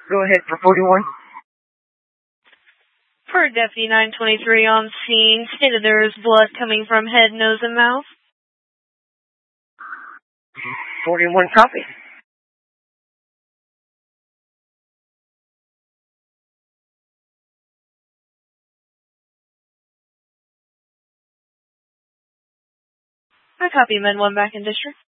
Go ahead for 41. For Deputy 923 on scene, stated there is blood coming from head, nose, and mouth. 41 copy. I copy Med 1 back in district.